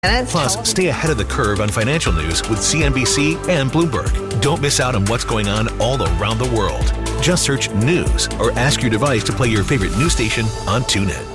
Plus, stay ahead of the curve on financial news with CNBC and Bloomberg. Don't miss out on what's going on all around the world. Just search news or ask your device to play your favorite news station on TuneIn.